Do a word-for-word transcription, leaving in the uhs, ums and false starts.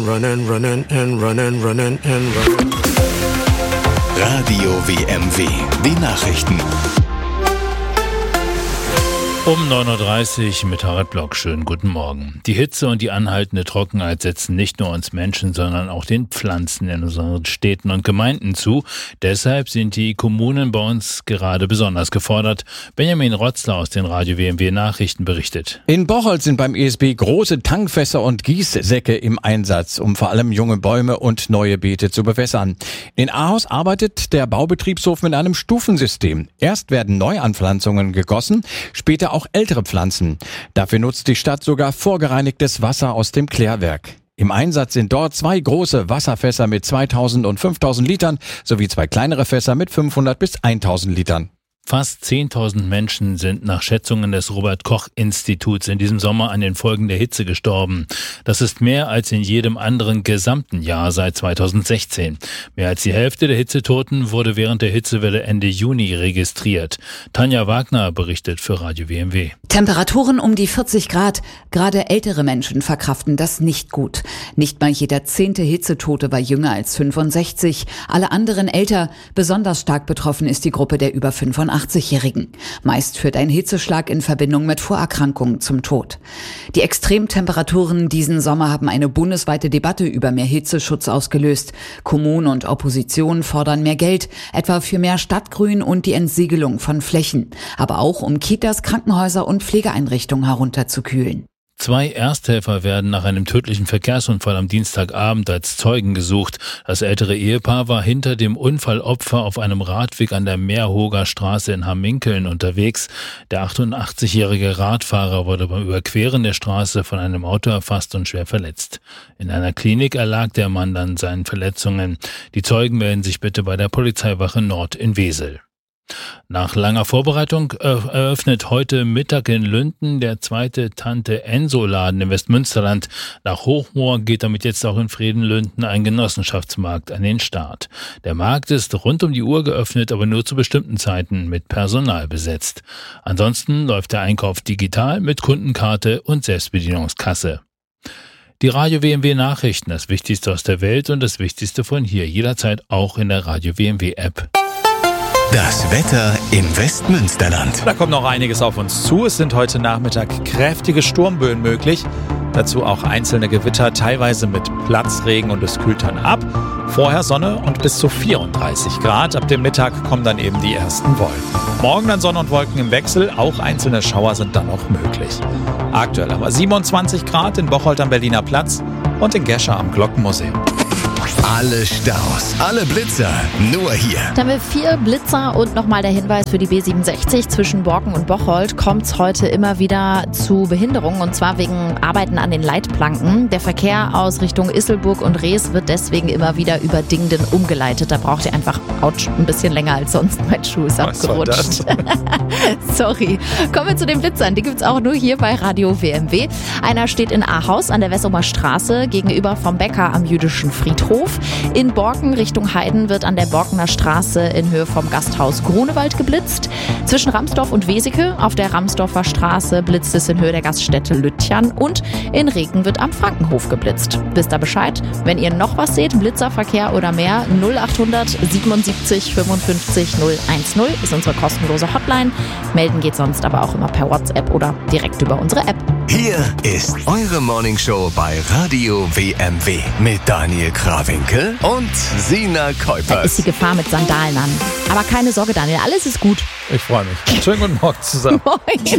Running, running and running, running and running. Radio W M W, die Nachrichten. Um neun Uhr dreißig mit Harald Block. Schönen guten Morgen. Die Hitze und die anhaltende Trockenheit setzen nicht nur uns Menschen, sondern auch den Pflanzen in unseren Städten und Gemeinden zu. Deshalb sind die Kommunen bei uns gerade besonders gefordert. Benjamin Rotzler aus den Radio W M W Nachrichten berichtet. In Bocholt sind beim E S B große Tankfässer und Gießsäcke im Einsatz, um vor allem junge Bäume und neue Beete zu bewässern. In Ahaus arbeitet der Baubetriebshof mit einem Stufensystem. Erst werden Neuanpflanzungen gegossen, später auch ältere Pflanzen. Dafür nutzt die Stadt sogar vorgereinigtes Wasser aus dem Klärwerk. Im Einsatz sind dort zwei große Wasserfässer mit zweitausend und fünftausend Litern sowie zwei kleinere Fässer mit fünfhundert bis tausend Litern. Fast zehntausend Menschen sind nach Schätzungen des Robert-Koch-Instituts in diesem Sommer an den Folgen der Hitze gestorben. Das ist mehr als in jedem anderen gesamten Jahr seit zweitausendsechzehn. Mehr als die Hälfte der Hitzetoten wurde während der Hitzewelle Ende Juni registriert. Tanja Wagner berichtet für Radio W M W. Temperaturen um die vierzig Grad. Gerade ältere Menschen verkraften das nicht gut. Nicht mal jeder zehnte Hitzetote war jünger als fünfundsechzig. Alle anderen älter. Besonders stark betroffen ist die Gruppe der über fünfundachtzig-Jährigen. Meist führt ein Hitzeschlag in Verbindung mit Vorerkrankungen zum Tod. Die Extremtemperaturen diesen Sommer haben eine bundesweite Debatte über mehr Hitzeschutz ausgelöst. Kommunen und Opposition fordern mehr Geld, etwa für mehr Stadtgrün und die Entsiegelung von Flächen, aber auch um Kitas, Krankenhäuser und Pflegeeinrichtungen herunterzukühlen. Zwei Ersthelfer werden nach einem tödlichen Verkehrsunfall am Dienstagabend als Zeugen gesucht. Das ältere Ehepaar war hinter dem Unfallopfer auf einem Radweg an der Meerhoger Straße in Hamminkeln unterwegs. Der achtundachtzig-jährige Radfahrer wurde beim Überqueren der Straße von einem Auto erfasst und schwer verletzt. In einer Klinik erlag der Mann dann seinen Verletzungen. Die Zeugen melden sich bitte bei der Polizeiwache Nord in Wesel. Nach langer Vorbereitung eröffnet heute Mittag in Lünden der zweite Tante-Enso-Laden im Westmünsterland. Nach Hochmoor geht damit jetzt auch in Friedenlünden ein Genossenschaftsmarkt an den Start. Der Markt ist rund um die Uhr geöffnet, aber nur zu bestimmten Zeiten mit Personal besetzt. Ansonsten läuft der Einkauf digital mit Kundenkarte und Selbstbedienungskasse. Die Radio W M W Nachrichten, das Wichtigste aus der Welt und das Wichtigste von hier, jederzeit auch in der Radio W M W App. Das Wetter im Westmünsterland. Da kommt noch einiges auf uns zu. Es sind heute Nachmittag kräftige Sturmböen möglich. Dazu auch einzelne Gewitter, teilweise mit Platzregen, und es kühlt dann ab. Vorher Sonne und bis zu vierunddreißig Grad. Ab dem Mittag kommen dann eben die ersten Wolken. Morgen dann Sonne und Wolken im Wechsel. Auch einzelne Schauer sind dann noch möglich. Aktuell aber siebenundzwanzig Grad in Bocholt am Berliner Platz und in Gescher am Glockenmuseum. Alle Staus, alle Blitzer, nur hier. Da haben wir vier Blitzer und nochmal der Hinweis für die B siebenundsechzig zwischen Borken und Bocholt kommt es heute immer wieder zu Behinderungen, und zwar wegen Arbeiten an den Leitplanken. Der Verkehr aus Richtung Isselburg und Rees wird deswegen immer wieder über Dingden umgeleitet. Da braucht ihr einfach, ouch, ein bisschen länger als sonst. Mein Schuh ist abgerutscht. Sorry. Kommen wir zu den Blitzern. Die gibt es auch nur hier bei Radio W M W. Einer steht in Ahaus an der Wessumer Straße gegenüber vom Bäcker am Jüdischen Friedhof. In Borken Richtung Heiden wird an der Borkener Straße in Höhe vom Gasthaus Grunewald geblitzt. Zwischen Ramsdorf und Weseke auf der Ramsdorfer Straße blitzt es in Höhe der Gaststätte Lüttjan, und in Regen wird am Frankenhof geblitzt. Wisst ihr Bescheid? Wenn ihr noch was seht, Blitzerverkehr oder mehr, null achthundert siebenundsiebzig fünfundfünfzig null eins null ist unsere kostenlose Hotline. Melden geht sonst aber auch immer per WhatsApp oder direkt über unsere App. Hier ist eure Morningshow bei Radio W M W mit Daniel Krawinkel und Sina Kuipers. Da ist die Gefahr mit Sandalen an. Aber keine Sorge, Daniel, alles ist gut. Ich freue mich. Schönen guten Morgen zusammen. Moin.